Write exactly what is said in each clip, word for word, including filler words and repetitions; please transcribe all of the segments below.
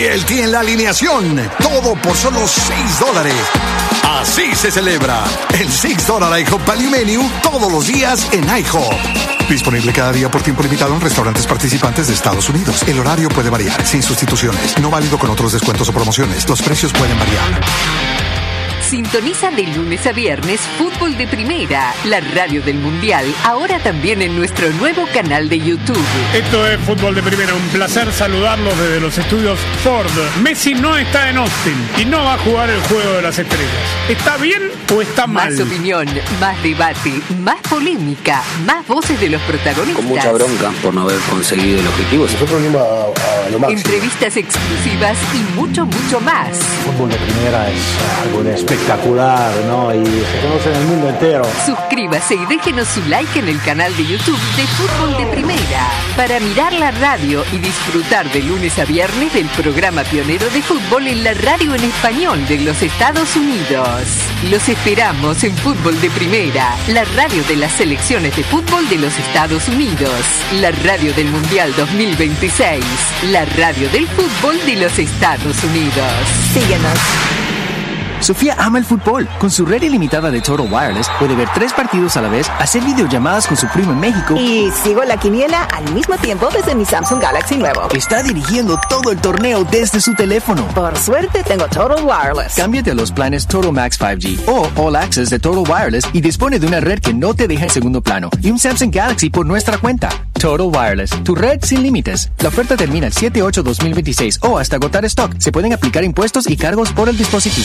El tiene la alineación, todo por solo seis dólares. Así se celebra el seis dólar IHOP Value Menu todos los días en IHOP. Disponible cada día por tiempo limitado en restaurantes participantes de Estados Unidos. El horario puede variar, sin sustituciones. No válido con otros descuentos o promociones. Los precios pueden variar. Sintoniza de lunes a viernes Fútbol de Primera, la radio del Mundial, ahora también en nuestro nuevo canal de YouTube. Esto es Fútbol de Primera, un placer saludarlos desde los estudios Ford. Messi no está en Austin y no va a jugar el Juego de las Estrellas. ¿Está bien o está mal? Más opinión, más debate, más polémica, más voces de los protagonistas. Con mucha bronca por no haber conseguido el objetivo. Nosotros venimos a, a lo máximo. Entrevistas exclusivas y mucho, mucho más. Fútbol de Primera es algo de espectacular. Espectacular, ¿no? Y se conoce en el mundo entero. Suscríbase y déjenos su like en el canal de YouTube de Fútbol de Primera para mirar la radio y disfrutar de lunes a viernes del programa pionero de fútbol en la radio en español de los Estados Unidos. Los esperamos en Fútbol de Primera, la radio de las selecciones de fútbol de los Estados Unidos, la radio del Mundial dos mil veintiséis, la radio del fútbol de los Estados Unidos. Síguenos. Sofía ama el fútbol. Con su red ilimitada de Total Wireless puede ver tres partidos a la vez, hacer videollamadas con su primo en México y sigo la quiniela al mismo tiempo desde mi Samsung Galaxy nuevo. Está dirigiendo todo el torneo desde su teléfono. Por suerte tengo Total Wireless. Cámbiate a los planes Total Max cinco G o All Access de Total Wireless y dispone de una red que no te deja en segundo plano y un Samsung Galaxy por nuestra cuenta. Total Wireless, tu red sin límites. La oferta termina el siete ocho dos mil veintiséis o hasta agotar stock. Se pueden aplicar impuestos y cargos por el dispositivo.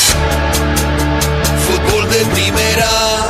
Fútbol de Primera.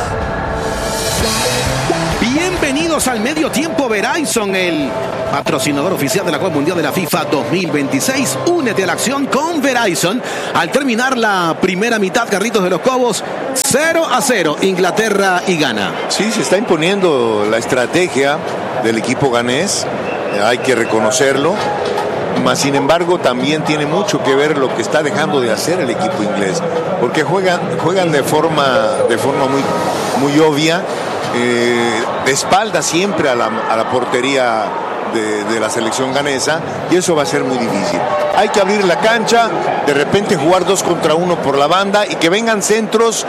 Bienvenidos al Medio Tiempo Verizon, el patrocinador oficial de la Copa Mundial de la FIFA dos mil veintiséis. Únete a la acción con Verizon. Al terminar la primera mitad, Carlitos de los Cobos, cero a cero, Inglaterra y Ghana. Sí, se está imponiendo la estrategia del equipo ganés, hay que reconocerlo. Mas, sin embargo, también tiene mucho que ver lo que está dejando de hacer el equipo inglés, porque juegan, juegan de forma, de forma muy, muy obvia, eh, de espalda siempre a la, a la portería de, de la selección ganesa, y eso va a ser muy difícil. Hay que abrir la cancha, de repente jugar dos contra uno por la banda y que vengan centros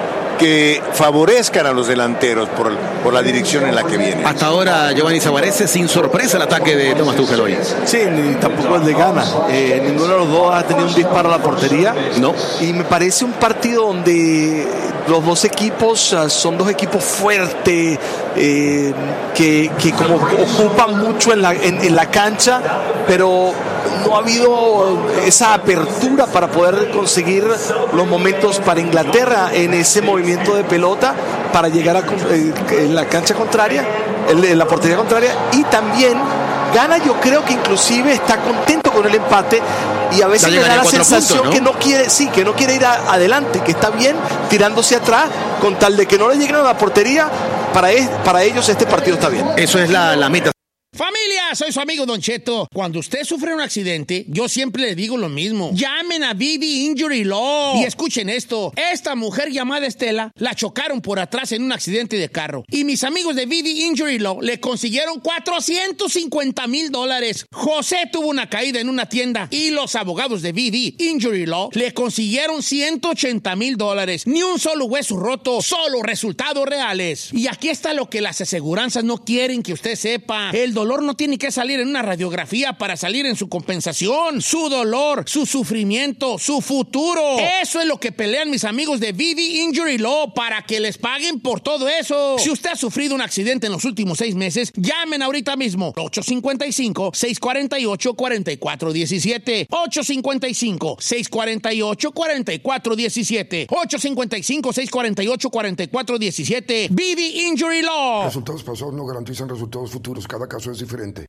que favorezcan a los delanteros por, por la dirección en la que vienen. Hasta ahora, Giovanni Savarese, sin sorpresa el ataque de Thomas Tuchel hoy. Sí, ni tampoco el de Ghana. Eh, ninguno de los dos ha tenido un disparo a la portería. No. Y me parece un partido donde los dos equipos uh, son dos equipos fuertes, eh, que, que como ocupan mucho en la, en, en la cancha, pero no ha habido esa apertura para poder conseguir los momentos para Inglaterra en ese movimiento de pelota para llegar a eh, en la cancha contraria, en la portería contraria. Y también Ghana, yo creo que inclusive está contento con el empate y a veces le da la sensación puntos, ¿no? que no quiere, sí, que no quiere ir a, adelante, que está bien tirándose atrás con tal de que no le lleguen a la portería. Para, es, para ellos este partido está bien. Eso es la, la meta. Familia, soy su amigo Don Cheto. Cuando usted sufre un accidente, yo siempre le digo lo mismo. Llamen a V V Injury Law. Y escuchen esto. Esta mujer llamada Estela la chocaron por atrás en un accidente de carro. Y mis amigos de V V Injury Law le consiguieron cuatrocientos cincuenta mil dólares. José tuvo una caída en una tienda y los abogados de V V Injury Law le consiguieron ciento ochenta mil dólares. Ni un solo hueso roto, solo resultados reales. Y aquí está lo que las aseguranzas no quieren que usted sepa. El dolor no tiene que salir en una radiografía para salir en su compensación. Su dolor, su sufrimiento, su futuro. Eso es lo que pelean mis amigos de V V Injury Law para que les paguen por todo eso. Si usted ha sufrido un accidente en los últimos seis meses, llamen ahorita mismo. ocho cinco cinco, seis cuatro ocho, cuatro cuatro uno siete. ocho cinco cinco, seis cuatro ocho, cuatro cuatro uno siete. ocho cinco cinco, seis cuatro ocho, cuatro cuatro uno siete. V V Injury Law. Resultados pasados no garantizan resultados futuros. Cada caso es diferente.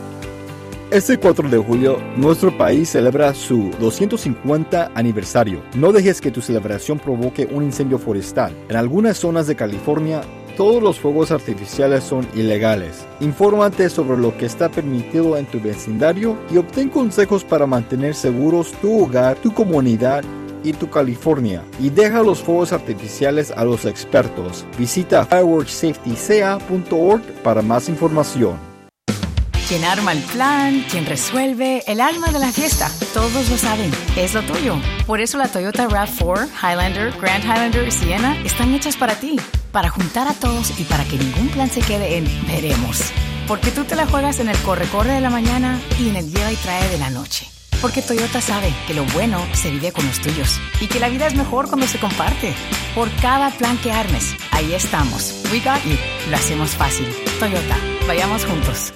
Este cuatro de julio, nuestro país celebra su doscientos cincuenta aniversario. No dejes que tu celebración provoque un incendio forestal. En algunas zonas de California, todos los fuegos artificiales son ilegales. Infórmate sobre lo que está permitido en tu vecindario y obtén consejos para mantener seguros tu hogar, tu comunidad y tu California. Y deja los fuegos artificiales a los expertos. Visita fireworks safety s e a punto org para más información. Quien arma el plan, quien resuelve, el alma de la fiesta. Todos lo saben, es lo tuyo. Por eso la Toyota RAV cuatro, Highlander, Grand Highlander y Sienna están hechas para ti. Para juntar a todos y para que ningún plan se quede en veremos. Porque tú te la juegas en el corre-corre de la mañana y en el lleva y trae de la noche. Porque Toyota sabe que lo bueno se vive con los tuyos y que la vida es mejor cuando se comparte. Por cada plan que armes, ahí estamos. We got you. Lo hacemos fácil. Toyota, vayamos juntos.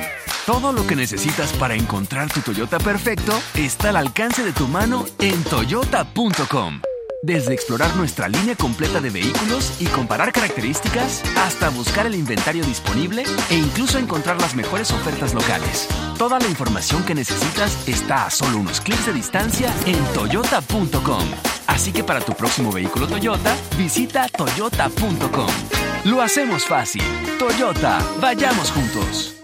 Todo lo que necesitas para encontrar tu Toyota perfecto está al alcance de tu mano en toyota punto com. Desde explorar nuestra línea completa de vehículos y comparar características, hasta buscar el inventario disponible e incluso encontrar las mejores ofertas locales. Toda la información que necesitas está a solo unos clics de distancia en toyota punto com. Así que para tu próximo vehículo Toyota, visita toyota punto com. Lo hacemos fácil. Toyota, vayamos juntos.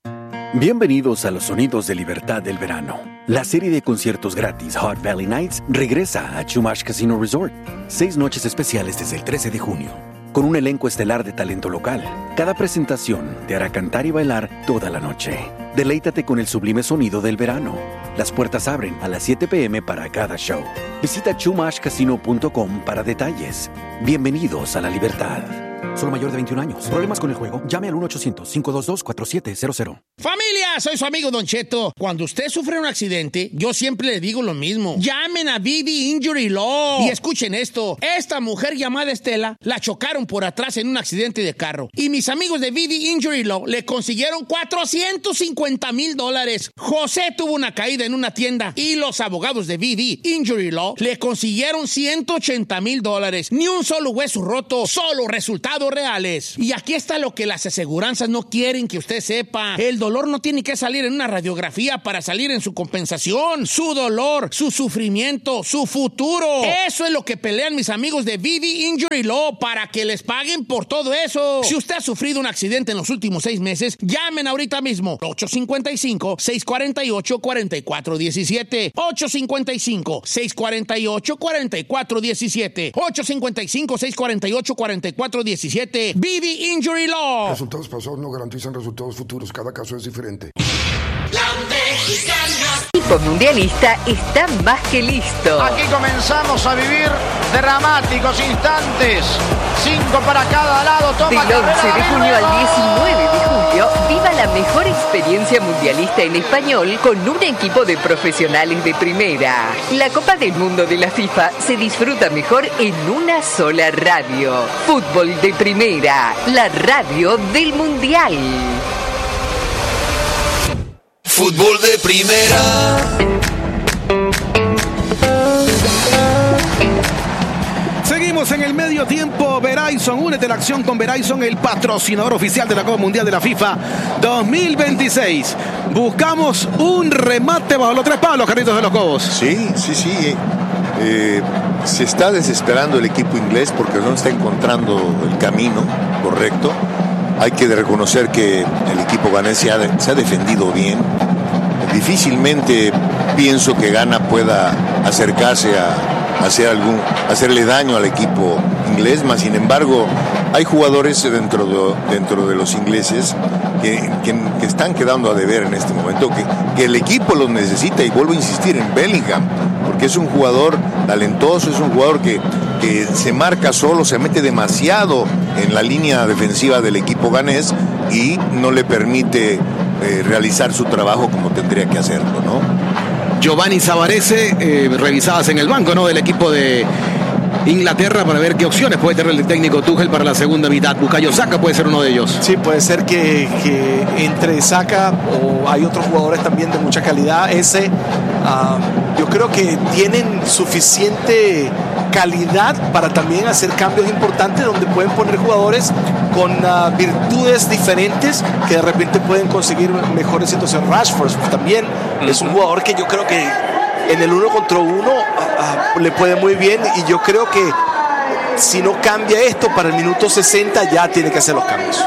Bienvenidos a los Sonidos de Libertad del Verano. La serie de conciertos gratis Hot Valley Nights regresa a Chumash Casino Resort. Seis noches especiales desde el trece de junio. Con un elenco estelar de talento local, cada presentación te hará cantar y bailar toda la noche. Deleítate con el sublime sonido del verano. Las puertas abren a las siete p m para cada show. Visita chumash casino punto com para detalles. Bienvenidos a la libertad. Solo mayor de veintiún años. ¿Problemas con el juego? Llame al uno ochocientos, cinco dos dos, cuatro siete cero cero. Familia, soy su amigo Don Cheto. Cuando usted sufre un accidente, yo siempre le digo lo mismo. Llamen a Vivi Injury Law. Y escuchen esto. Esta mujer llamada Estela la chocaron por atrás en un accidente de carro. Y mis amigos de Vivi Injury Law le consiguieron cuatrocientos cincuenta mil dólares. José tuvo una caída en una tienda y los abogados de Vivi Injury Law le consiguieron ciento ochenta mil dólares. Ni un solo hueso roto, solo resultados reales. Y aquí está lo que las aseguranzas no quieren que usted sepa. El dolor no tiene que salir en una radiografía para salir en su compensación. Su dolor, su sufrimiento, su futuro. Eso es lo que pelean mis amigos de Vivi Injury Law para que les paguen por todo eso. Si usted ha sufrido un accidente en los últimos seis meses, llamen ahorita mismo. ocho cinco cinco, seis cuatro ocho, cuatro cuatro uno siete. ocho cinco cinco, seis cuatro ocho, cuatro cuatro uno siete. ocho cinco cinco, seis cuatro ocho, cuatro cuatro uno siete. Vivi Injury Law. Resultados pasados no garantizan resultados futuros. Cada caso es diferente. La Mexicana. El equipo mundialista está más que listo. Aquí comenzamos a vivir dramáticos instantes. Cinco para cada lado. Toma Del once de junio al diecinueve de julio, viva la mejor experiencia mundialista en español con un equipo de profesionales de primera. La Copa del Mundo de la FIFA se disfruta mejor en una sola radio. Fútbol de primera, la radio del Mundial. Fútbol de primera. Seguimos en el medio tiempo. Verizon, únete a la acción con Verizon, el patrocinador oficial de la Copa Mundial de la FIFA dos mil veintiséis. Buscamos un remate bajo los tres palos, Carlitos de los Cobos. Sí, sí, sí. Eh, se está desesperando el equipo inglés porque no está encontrando el camino correcto. Hay que reconocer que el equipo ganés se ha, se ha defendido bien. Difícilmente pienso que Ghana pueda acercarse a hacer algún, hacerle daño al equipo inglés, mas sin embargo hay jugadores dentro de, dentro de los ingleses que, que, que están quedando a deber en este momento, que, que el equipo los necesita, y vuelvo a insistir en Bellingham, porque es un jugador talentoso, es un jugador que, que se marca solo, se mete demasiado en la línea defensiva del equipo ganés y no le permite eh, realizar su trabajo como tendría que hacerlo, ¿no? Giovanni Savarese, eh, revisadas en el banco, ¿no?, del equipo de Inglaterra para ver qué opciones puede tener el técnico Tuchel para la segunda mitad. Bukayo Saka puede ser uno de ellos. Sí, puede ser que, que entre Saka o hay otros jugadores también de mucha calidad. Ese, uh, yo creo que tienen suficiente calidad para también hacer cambios importantes donde pueden poner jugadores con uh, virtudes diferentes que de repente pueden conseguir mejores situaciones. Rashford también uh-huh. es un jugador que yo creo que en el uno contra uno uh, uh, le puede muy bien, y yo creo que si no cambia esto para el minuto sesenta ya tiene que hacer los cambios.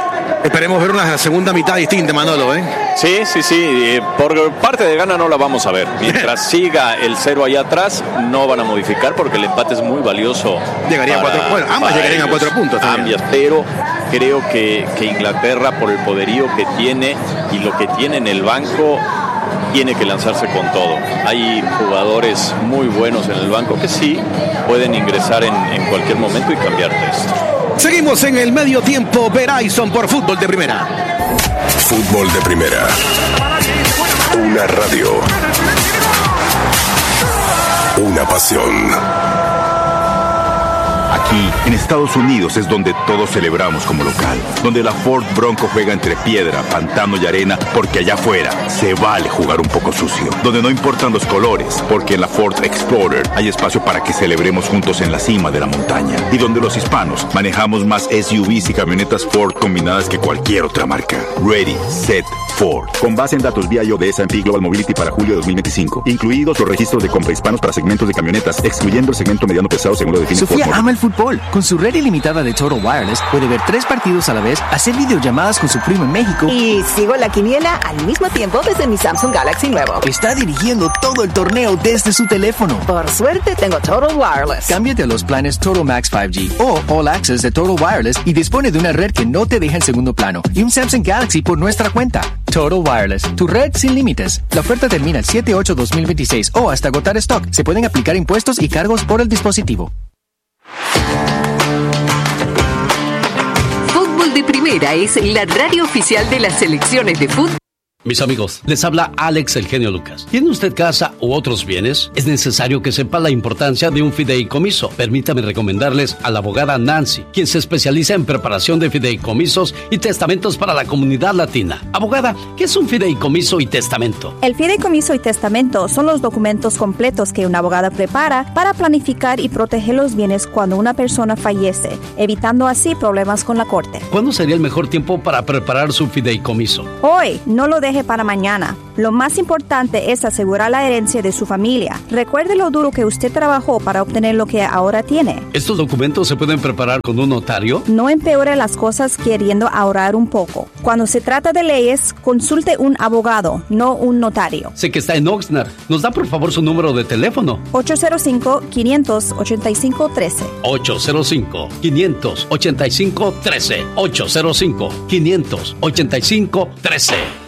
Esperemos ver una segunda mitad distinta, Manolo, ¿eh? Sí, sí, sí. Por parte de Ghana no la vamos a ver. Mientras siga el cero allá atrás, no van a modificar porque el empate es muy valioso. Llegaría a cuatro, bueno, ambas llegarían a cuatro puntos. Ambas, pero creo que, que Inglaterra, por el poderío que tiene y lo que tiene en el banco, tiene que lanzarse con todo. Hay jugadores muy buenos en el banco que sí pueden ingresar en, en cualquier momento y cambiarte esto. Seguimos en el medio tiempo. Verizon por Fútbol de Primera. Fútbol de Primera. Una radio. Una pasión. Aquí, en Estados Unidos, es donde todos celebramos como local. Donde la Ford Bronco juega entre piedra, pantano y arena, porque allá afuera se vale jugar un poco sucio. Donde no importan los colores, porque en la Ford Explorer hay espacio para que celebremos juntos en la cima de la montaña. Y donde los hispanos manejamos más S U Vs y camionetas Ford combinadas que cualquier otra marca. Ready, set, Ford. Con base en datos vía I O de S and P Global Mobility para julio de dos mil veinticinco. Incluidos los registros de compra hispanos para segmentos de camionetas, excluyendo el segmento mediano pesado según lo define Sofía Ford. ama el fútbol. Con su red ilimitada de Total Wireless puede ver tres partidos a la vez, hacer videollamadas con su primo en México y sigo la quiniela al mismo tiempo desde mi Samsung Galaxy nuevo. Está dirigiendo todo el torneo desde su teléfono. Por suerte tengo Total Wireless. Cámbiate a los planes Total Max cinco G o All Access de Total Wireless y dispone de una red que no te deja en segundo plano y un Samsung Galaxy por nuestra cuenta. Total Wireless, tu red sin límites. La oferta termina el siete ocho dos mil veintiséis o hasta agotar stock. Se pueden aplicar impuestos y cargos por el dispositivo. Fútbol de Primera es la radio oficial de las selecciones de fútbol. Mis amigos, les habla Alex El Genio Lucas. ¿Tiene usted casa u otros bienes? Es necesario que sepa la importancia de un fideicomiso. Permítame recomendarles a la abogada Nancy, quien se especializa en preparación de fideicomisos y testamentos para la comunidad latina. Abogada, ¿qué es un fideicomiso y testamento? El fideicomiso y testamento son los documentos completos que una abogada prepara para planificar y proteger los bienes cuando una persona fallece, evitando así problemas con la corte. ¿Cuándo sería el mejor tiempo para preparar su fideicomiso? Hoy, no lo deje para mañana. Lo más importante es asegurar la herencia de su familia. Recuerde lo duro que usted trabajó para obtener lo que ahora tiene. ¿Estos documentos se pueden preparar con un notario? No empeore las cosas queriendo ahorrar un poco. Cuando se trata de leyes, consulte un abogado, no un notario. Sé que está en Oxnard. ¿Nos da por favor su número de teléfono? ocho cero cinco, cinco ocho cinco, uno tres. ocho cero cinco, cinco ocho cinco, uno tres. ocho cero cinco, cinco ocho cinco, uno tres.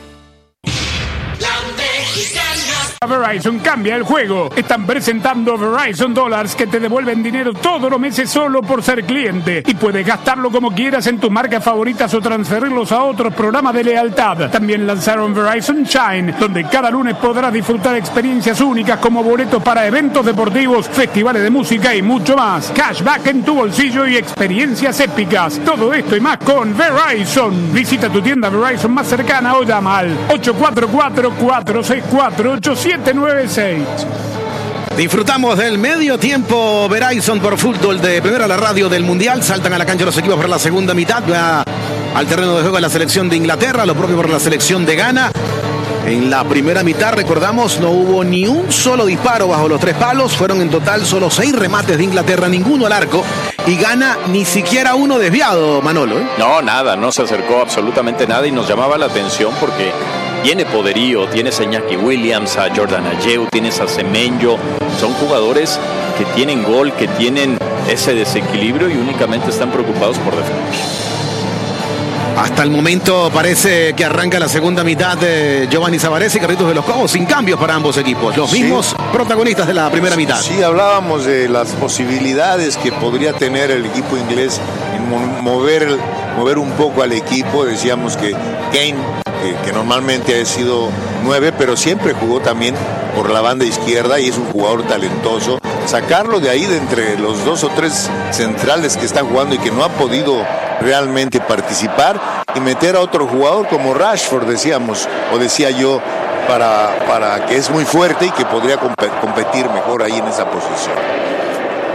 Verizon cambia el juego. Están presentando Verizon Dollars que te devuelven dinero todos los meses solo por ser cliente. Y puedes gastarlo como quieras en tus marcas favoritas o transferirlos a otros programas de lealtad. También lanzaron Verizon Shine, donde cada lunes podrás disfrutar experiencias únicas como boletos para eventos deportivos, festivales de música y mucho más. Cashback en tu bolsillo y experiencias épicas. Todo esto y más con Verizon. Visita tu tienda Verizon más cercana o llama al ocho cuatro cuatro, cuatro seis cuatro, ocho siete nueve seis. Disfrutamos del medio tiempo Verizon por Fútbol de Primera, la radio del Mundial. Saltan a la cancha los equipos para la segunda mitad. Va al terreno de juego la selección de Inglaterra, lo propio por la selección de Ghana. En la primera mitad, recordamos, no hubo ni un solo disparo bajo los tres palos. Fueron en total solo seis remates de Inglaterra, ninguno al arco. Y Ghana ni siquiera uno desviado, Manolo, ¿eh? No, nada, no se acercó absolutamente nada y nos llamaba la atención porque tiene poderío, tienes a Iñaki Williams, a Jordan Ayew, tienes a Semenyo. Son jugadores que tienen gol, que tienen ese desequilibrio y únicamente están preocupados por defender. Hasta el momento parece que arranca la segunda mitad de Giovanni Savarese y Carlitos de los Cobos, sin cambios para ambos equipos. Los sí. mismos protagonistas de la primera mitad. Sí, hablábamos de las posibilidades que podría tener el equipo inglés en mover, mover un poco al equipo. Decíamos que Kane, que, que normalmente ha sido nueve, pero siempre jugó también por la banda izquierda y es un jugador talentoso. Sacarlo de ahí, de entre los dos o tres centrales que están jugando y que no ha podido realmente participar, y meter a otro jugador como Rashford, decíamos, o decía yo, para, para que es muy fuerte y que podría competir mejor ahí en esa posición. Todo listo.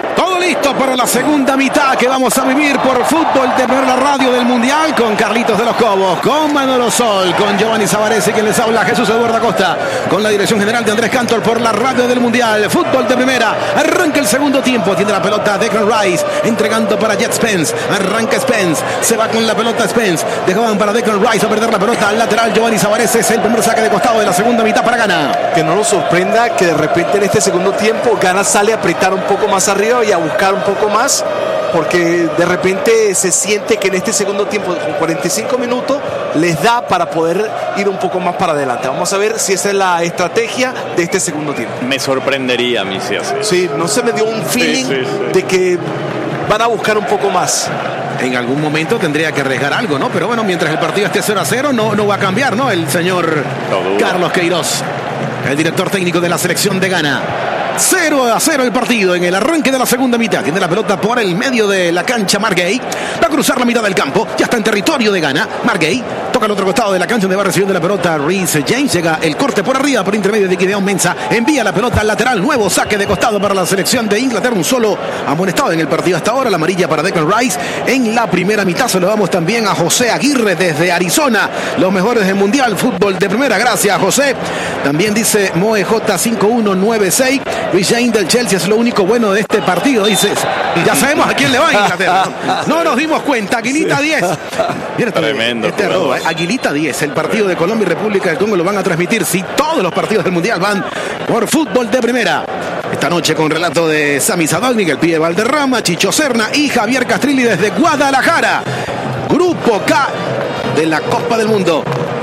Listo para la segunda mitad que vamos a vivir por Fútbol de Primera Radio del Mundial con Carlitos de los Cobos, con Manolo Sol, con Giovanni Savarese, quien les habla Jesús Eduardo Acosta, con la dirección general de Andrés Cantor por la radio del Mundial. Fútbol de Primera, arranca el segundo tiempo, tiene la pelota Declan Rice, entregando para Jet Spence, arranca Spence, se va con la pelota Spence, dejaban para Declan Rice a perder la pelota al lateral Giovanni Savarese, es el primer saque de costado de la segunda mitad para Ghana. Que no nos sorprenda que de repente en este segundo tiempo Ghana sale a apretar un poco más arriba y a buscar un poco más, porque de repente se siente que en este segundo tiempo con cuarenta y cinco minutos les da para poder ir un poco más para adelante. Vamos a ver si esa es la estrategia de este segundo tiempo. Me sorprendería a mí si así. Sí, no se me dio un feeling sí, sí, sí. de que van a buscar un poco más. En algún momento tendría que arriesgar algo, ¿no? Pero bueno, mientras el partido esté cero a cero, no, no va a cambiar, ¿no? El señor Carlos Queiroz, el director técnico de la selección de Ghana. cero a cero el partido en el arranque de la segunda mitad. Tiene la pelota por el medio de la cancha Margay. Va a cruzar la mitad del campo. Ya está en territorio de Ghana. Margay toca al otro costado de la cancha donde va recibiendo la pelota Reece James. Llega el corte por arriba por intermedio de Gideon Mensah. Envía la pelota al lateral. Nuevo saque de costado para la selección de Inglaterra. Un solo amonestado en el partido hasta ahora. La amarilla para Declan Rice. En la primera mitad se lo damos también a José Aguirre desde Arizona. Los mejores del Mundial. Fútbol de Primera. Gracias, José. También dice Moe J cinco uno nueve seis. Luis James del Chelsea es lo único bueno de este partido, dices. Ya sabemos a quién le va a Inglaterra. No, no nos dimos cuenta. Aguilita sí. diez. Mira, tremendo. Este arroba, eh. Aguilita diez. El partido de Colombia y República del Congo lo van a transmitir. Si sí, todos los partidos del Mundial van por Fútbol de Primera. Esta noche con relato de Sami Sadovnik, el pibe Valderrama, Chicho Serna y Javier Castrilli desde Guadalajara. Grupo K de la Copa del Mundo.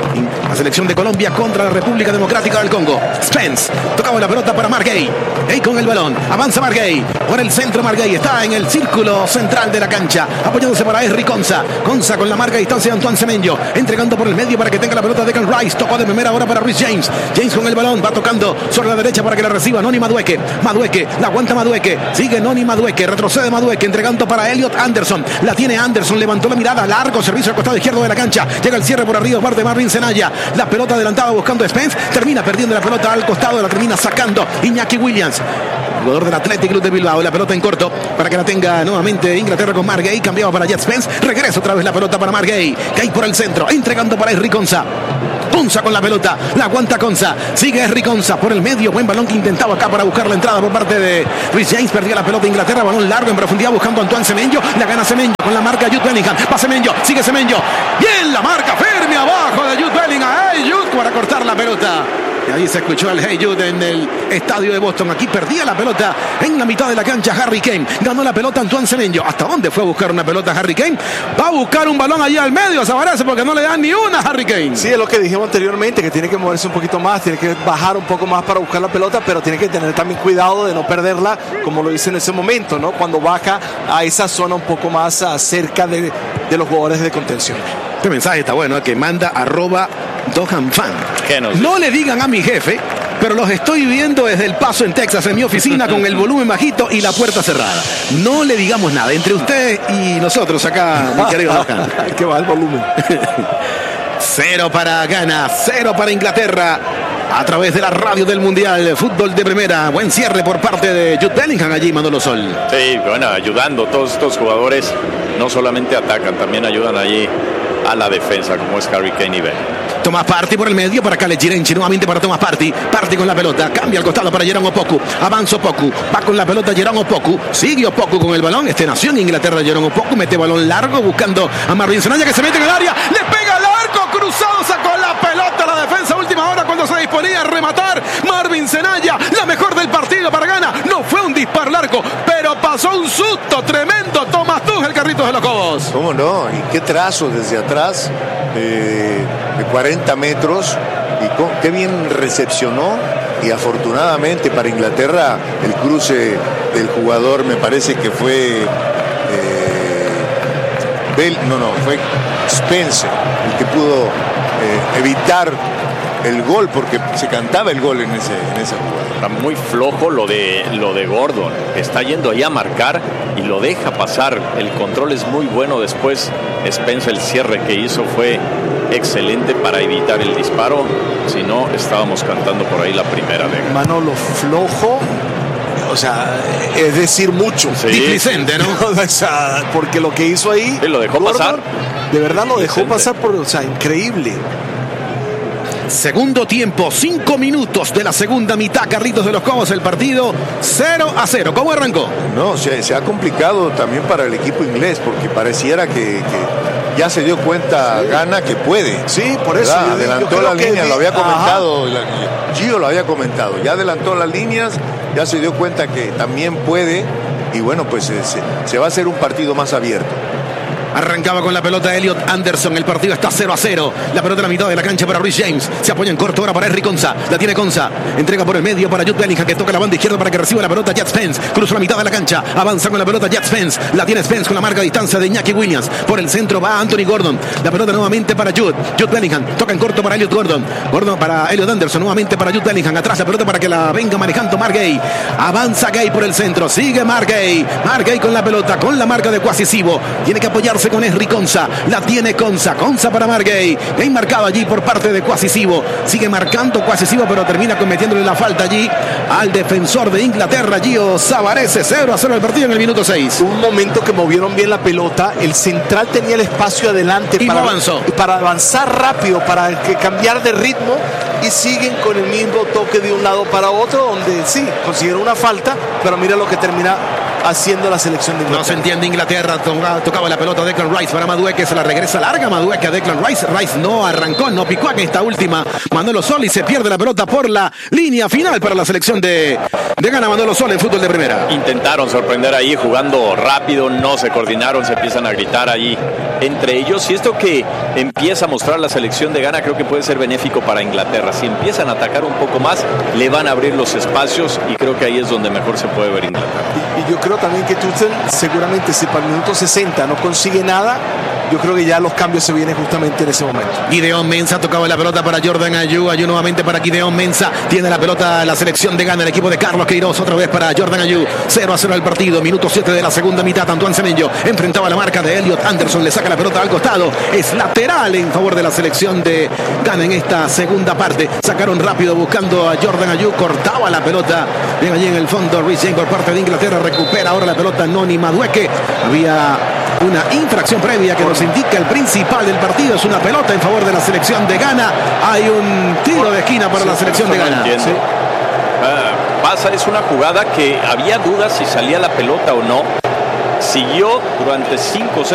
La selección de Colombia contra la República Democrática del Congo. Spence tocaba la pelota para Margay. Gay con el balón. Avanza Margay. Por el centro Margay. Está en el círculo central de la cancha. Apoyándose para Esri Conza. Conza con la marca a distancia de Antoine Semenyo. Entregando por el medio para que tenga la pelota de Declan Rice. Tocó de primera ahora para Reece James. James con el balón. Va tocando sobre la derecha para que la reciba Noni Madueke. Madueke. La aguanta Madueke. Sigue Noni Madueke. Retrocede Madueke. Entregando para Elliot Anderson. La tiene Anderson. Levantó la mirada. Largo servicio al costado izquierdo de la cancha. Llega el cierre por arriba. Parte de Marvin Senaya. La pelota adelantada buscando a Spence. Termina perdiendo la pelota al costado. La termina sacando Iñaki Williams, jugador del Athletic Club de Bilbao. La pelota en corto para que la tenga nuevamente Inglaterra con Margay. Cambiaba para Jet Spence. Regresa otra vez la pelota para Margay. Gay por el centro. Entregando para Esri Conza. Conza con la pelota. La aguanta Conza. Sigue Esri Conza por el medio. Buen balón que intentaba acá para buscar la entrada por parte de Reece James. Perdía la pelota Inglaterra. Balón largo en profundidad buscando a Antoine Semenyo. La gana Semenyo con la marca Jude Bellingham. Va Semenyo. Sigue Semenyo. Bien la marca firme abajo de Jude Bellingham. ¡Hey, Jude! Para cortar la pelota. Y ahí se escuchó el Hey Jude en el estadio de Boston. Aquí perdía la pelota en la mitad de la cancha Harry Kane. Ganó la pelota Antoine Semenyo. ¿Hasta dónde fue a buscar una pelota Harry Kane? Va a buscar un balón allá al medio a Savarese porque no le dan ni una a Harry Kane. Sí, es lo que dijimos anteriormente, que tiene que moverse un poquito más, tiene que bajar un poco más para buscar la pelota, pero tiene que tener también cuidado de no perderla, como lo hice en ese momento, ¿no? Cuando baja a esa zona un poco más cerca de, de los jugadores de contención. Este mensaje está bueno, que manda arroba Dohan Fan. No le digan a mi jefe, pero los estoy viendo desde El Paso en Texas, en mi oficina, con el volumen bajito y la puerta cerrada. No le digamos nada entre ustedes y nosotros acá, mi querido Dohan. Que va el volumen. Cero para Ghana, cero para Inglaterra. A través de la radio del Mundial, Fútbol de Primera. Buen cierre por parte de Jude Bellingham allí, Manolo Sol. Sí, bueno, ayudando. Todos estos jugadores no solamente atacan, también ayudan allí a la defensa, como es Harry Kane y Ben. Tomás Partey por el medio para Khaled Girenchi, nuevamente para Tomás Partey. Partey con la pelota, cambia al costado para Jerome Opoku. Avanza Opoku, va con la pelota Jerome Opoku. Sigue Opoku con el balón. Este nació en Inglaterra, Jerome Opoku. Mete balón largo buscando a Marvin Senaya, que se mete en el área. Le pega al arco cruzado, sacó la pelota a la defensa. Última hora cuando se disponía a rematar Marvin Senaya. La mejor del partido para Ghana. No fue un disparo largo, pero pasó un susto tremendo. Tomás Tuchel, Carritos de los Cobos. ¿Cómo no? Y qué trazo desde atrás. Eh, de cuarenta metros y con, qué bien recepcionó, y afortunadamente para Inglaterra el cruce del jugador, me parece que fue eh, Bell, no, no, fue Spencer el que pudo eh, evitar el gol, porque se cantaba el gol en ese en esa jugada. Está muy flojo lo de lo de Gordon, está yendo ahí a marcar y lo deja pasar. El control es muy bueno. Después Spencer, el cierre que hizo fue excelente para evitar el disparo. Si no, estábamos cantando por ahí la primera de Manolo, flojo. o sea, es decir mucho. Sí. Displicente, ¿no? O sea, porque lo que hizo ahí... Sí, lo dejó Gordon, pasar. De verdad lo dejó Displicente. pasar por... O sea, increíble. Segundo tiempo, cinco minutos de la segunda mitad, Carlitos de los Cobos, el partido cero a cero. ¿Cómo arrancó? No, se, se ha complicado también para el equipo inglés, porque pareciera que, que ya se dio cuenta Ghana que puede. Sí, por eso. ¿verdad? Yo, Adelantó yo las creo líneas, que... lo había comentado, Ajá. la, Gio lo había comentado, ya adelantó las líneas, ya se dio cuenta que también puede, y bueno, pues se, se va a hacer un partido más abierto. Arrancaba con la pelota Elliot Anderson. El partido está cero a cero. La pelota en la mitad de la cancha para Rhys James. Se apoya en corto ahora para Henry Konsa. La tiene Konsa. Entrega por el medio para Jude Bellingham, que toca la banda izquierda para que reciba la pelota Jet Spence. Cruza la mitad de la cancha. Avanza con la pelota Jet Spence. La tiene Spence con la marca a distancia de Iñaki Williams. Por el centro va Anthony Gordon. La pelota nuevamente para Jude. Jude Bellingham. Toca en corto para Elliot Gordon. Gordon para Elliot Anderson. Nuevamente para Jude Bellingham. Atrás la pelota para que la venga manejando Mark Gay. Avanza Gay por el centro. Sigue Mark Gay. Mark Gay con la pelota. Con la marca de Quasisivo. Tiene que apoyarse con Henry Konsa. La tiene Konsa. Konsa para Margay. Gay marcado allí por parte de Quasisivo. Sigue marcando Quasisivo, pero termina cometiéndole la falta allí al defensor de Inglaterra, Gio Savarese. cero a cero el partido en el minuto seis. Un momento que movieron bien la pelota. El central tenía el espacio adelante y para, no avanzó. para avanzar rápido, para que cambiar de ritmo. Y siguen con el mismo toque de un lado para otro, donde sí, consiguieron una falta, pero mira lo que termina haciendo la selección de Inglaterra. No se entiende Inglaterra. Tocaba la pelota Declan Rice para Madueque. Se la regresa larga Madueque a Declan Rice. Rice no arrancó, no picó en esta última. Manolo Sol, y se pierde la pelota por la línea final para la selección de, de Ghana. Manolo Sol en fútbol de primera. Intentaron sorprender ahí jugando rápido, no se coordinaron, se empiezan a gritar allí entre ellos. Y esto que empieza a mostrar la selección de Ghana creo que puede ser benéfico para Inglaterra. Si empiezan a atacar un poco más, le van a abrir los espacios y creo que ahí es donde mejor se puede ver Inglaterra. Y, y yo creo también que Tuchel seguramente si para el minuto sesenta no consigue nada, yo creo que ya los cambios se vienen justamente en ese momento. Gideon Mensah tocaba la pelota para Jordan Ayew. Ayew nuevamente para Gideon Mensah. Tiene la pelota la selección de Ghana, el equipo de Carlos Queiroz. Otra vez para Jordan Ayew. cero a cero el partido. Minuto siete de la segunda mitad. Antoine Semenyo enfrentaba la marca de Elliot Anderson. Le saca la pelota al costado. Es lateral en favor de la selección de Ghana en esta segunda parte. Sacaron rápido buscando a Jordan Ayew. Cortaba la pelota. Bien allí en el fondo. Rhys James por parte de Inglaterra. Recupera ahora la pelota Noni Madueke. Había una infracción previa que nos indica el principal del partido. Es una pelota en favor de la selección de Ghana. Hay un tiro de esquina para sí, la selección de Ghana. No sí. uh, pasa, es una jugada que había dudas si salía la pelota o no. Siguió durante cinco o seis